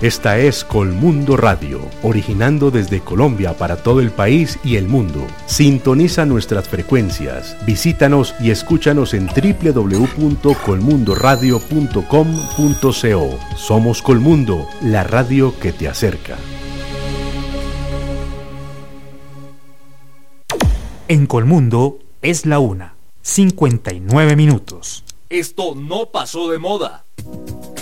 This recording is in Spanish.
Esta es Colmundo Radio, originando desde Colombia para todo el país y el mundo. Sintoniza nuestras frecuencias, visítanos y escúchanos en www.colmundoradio.com.co. Somos Colmundo, la radio que te acerca. En Colmundo es la 1:59. Esto no pasó de moda.